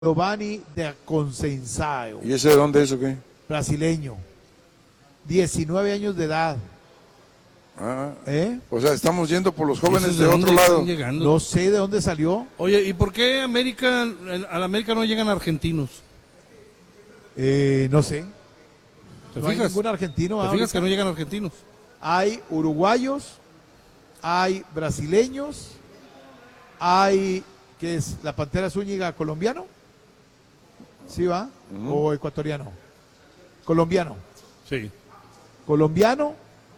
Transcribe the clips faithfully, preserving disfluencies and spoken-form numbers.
Giovanni da Conceição. ¿Y ese de dónde es o qué? Brasileño. diecinueve años de edad. Ah, ¿Eh? o sea, estamos yendo por los jóvenes ¿De de dónde otro lado. están llegando? No sé de dónde salió. Oye, ¿y por qué América, a la América no llegan argentinos? Eh, no sé. ¿Te No hay fijas? ningún argentino. ¿Te ahorita. fijas que no llegan argentinos? Hay uruguayos, hay brasileños, hay, ¿qué es? ¿La Pantera Zúñiga colombiano? ¿Sí va? Ujú. ¿O ecuatoriano? Colombiano. Sí. Colombiano,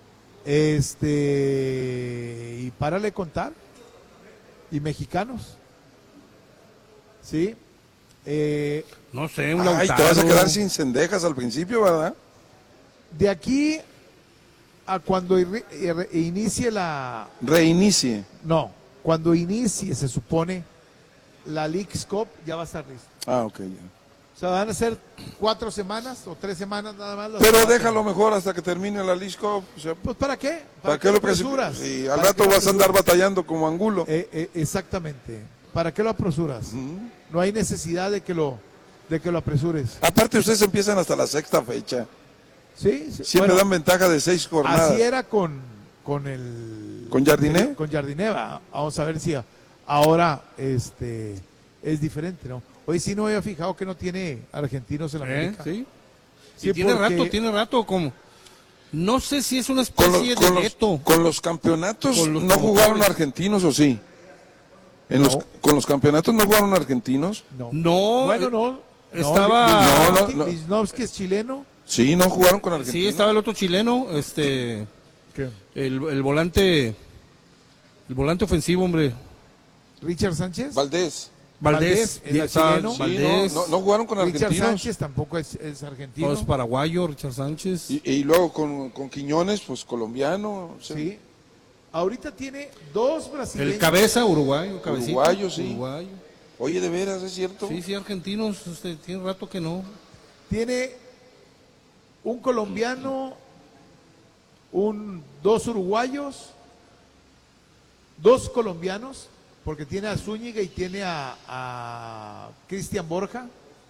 este, y párale de contar, y mexicanos. ¿Sí? Eh, No sé, un Ay, Lautaro. te vas a quedar sin cendejas al principio, ¿verdad? de aquí a cuando irri- ir- inicie la... Reinicie. No, cuando inicie, se supone, la Leagues Cup, ya va a estar listo. Ah, ok, ya. O sea, van a ser cuatro semanas o tres semanas nada más. las Pero que déjalo faltan. mejor hasta que termine la League Cup. O sea, Pues ¿para qué? ¿para qué lo apresuras? apresuras? Sí, al ¿Para rato qué lo vas a andar apresuras? batallando como Angulo. Eh, eh, exactamente. ¿Para qué lo apresuras? Ujú. No hay necesidad de que lo, de que lo apresures. Aparte, ustedes empiezan hasta la sexta fecha. Sí, sí. Siempre Bueno, dan ventaja de seis jornadas. así era con, con el... ¿Con Jardiné? Con Jardiné, va. Vamos a ver si a- ahora este, es diferente, ¿no? Hoy sí no había fijado que no tiene argentinos en la ¿Eh? América. Sí. Sí, Y tiene porque- rato, tiene rato como... No sé si es una Con los, especie con de los- veto. con los campeonatos Con los no jugaron promotores. argentinos, ¿o sí? En los, No. con los campeonatos no jugaron argentinos. No. No, Bueno, no. estaba- No, no, no. Wisnowski es chileno. Sí, no jugaron con argentinos. Sí, estaba el otro chileno, este... ¿Qué? El, el volante... El volante ofensivo, hombre. Richard Sánchez. Valdés. Valdés. Valdés, ¿era estaba chileno? Sí, Valdés. no, no, no jugaron con Richard argentinos. Sánchez tampoco es, es argentino. No, es paraguayo, Richard Sánchez. Y, y luego con, con Quiñones, pues colombiano. o sea, Sí. Ahorita tiene dos brasileños. El cabeza, uruguayo, cabecito. Uruguayo, sí. Uruguayo. Oye, de veras, ¿es cierto? Sí, sí, argentinos, este, tiene rato que no. Tiene un colombiano, un, dos uruguayos, dos colombianos, porque tiene a Zúñiga y tiene a, a Cristian Borja.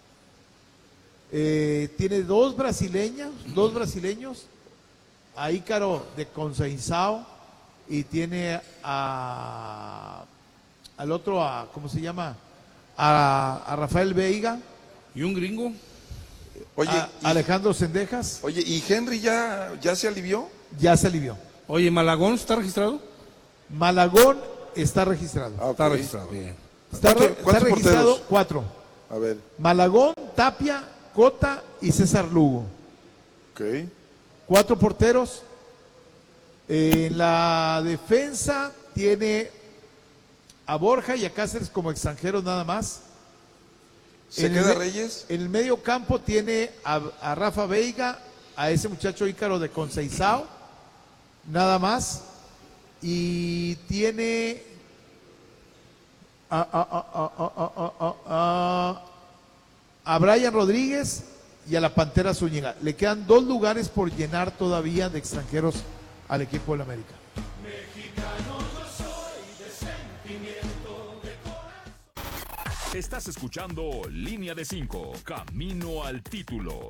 Eh, tiene dos brasileños, dos brasileños, a Ícaro de Conceição y tiene a al otro, a, ¿cómo se llama? A, a Rafael Veiga, ¿Y un gringo? Oye, a y, Alejandro Sendejas. oye, ¿y Henry ya, ya se alivió? Ya se alivió. Oye, ¿Malagón está registrado? Malagón está registrado. Ah, ok. Está registrado, bien. Está, ¿Cuánto- re- está cuántos registrado porteros? cuatro. A ver, Malagón, Tapia, Cota y César Lugo. ok. Cuatro porteros. En la defensa tiene a Borja y a Cáceres como extranjeros nada más. ¿Se En el queda me- Reyes? En el medio campo tiene a, a Rafa Veiga, a ese muchacho Ícaro de Conceição, nada más. Y tiene a, a, a, a, a, a, a, a- a Brian Rodríguez y a la Pantera Zúñiga. Le quedan dos lugares por llenar todavía de extranjeros al equipo del América. Estás escuchando Línea de cinco, Camino al título.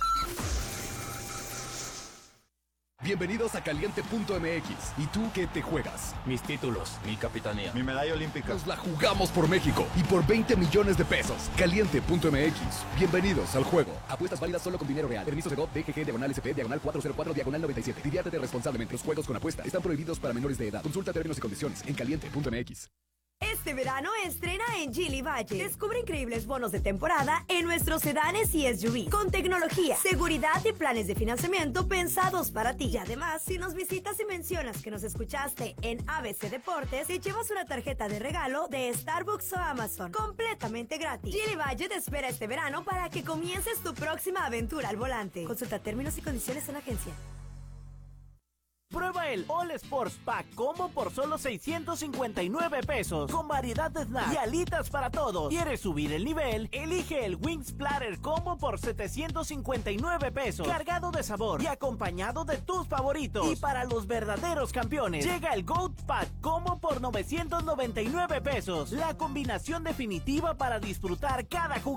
Bienvenidos a Caliente punto M X. ¿Y tú qué te juegas? Mis títulos, mi capitanía. Mi medalla olímpica. Nos la jugamos por México y por veinte millones de pesos. Caliente punto M X. Bienvenidos al juego. Apuestas válidas solo con dinero real. Permiso de G O P, D G G, diagonal S P, diagonal cuatro cero cuatro, diagonal noventa y siete. Diviértete responsablemente. Los juegos con apuesta están prohibidos para menores de edad. Consulta términos y condiciones en Caliente punto M X. Este verano estrena en Geely Valle. Descubre increíbles bonos de temporada en nuestros sedanes y S U V. Con tecnología, seguridad y planes de financiamiento pensados para ti. Y además, si nos visitas y mencionas que nos escuchaste en A B C Deportes, te llevas una tarjeta de regalo de Starbucks o Amazon. Completamente gratis. Geely Valle te espera este verano para que comiences tu próxima aventura al volante. Consulta términos y condiciones en la agencia. Prueba el All Sports Pack Combo por solo seiscientos cincuenta y nueve pesos, con variedad de snacks y alitas para todos. ¿Quieres subir el nivel? Elige el Wings Platter Combo por setecientos cincuenta y nueve pesos, cargado de sabor y acompañado de tus favoritos. Y para los verdaderos campeones, llega el Goat Pack Combo por novecientos noventa y nueve pesos, la combinación definitiva para disfrutar cada jugador.